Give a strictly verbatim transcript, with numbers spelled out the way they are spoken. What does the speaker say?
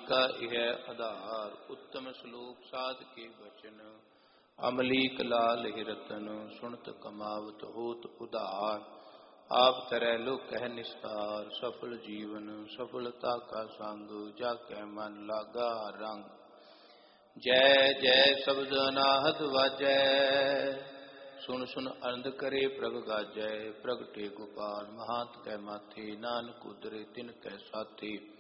का यह आधार, उत्तम श्लोक साध के वचन, अमलीक लाल हिरतन, सुनत कमावत होत उदार। आप तरह लो कह निस्तार, सफल जीवन सफलता का संग, जाके मन लागा रंग। जय जय शब्द अनाहत वाजै, सुन सुन आनंद करे प्रभ गाजै। प्रगटे गोपाल महांत कै माथे, नानक उतरे तिन कै साथे।